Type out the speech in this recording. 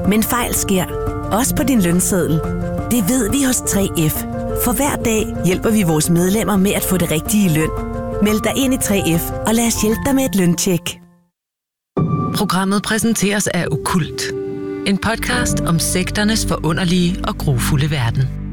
Men fejl sker, også på din lønseddel. Det ved vi hos 3F. For hver dag hjælper vi vores medlemmer med at få det rigtige løn. Meld dig ind i 3F, og lad os hjælpe dig med et løntjek. Programmet præsenteres af Okkult. En podcast om sekternes forunderlige og grufulde verden.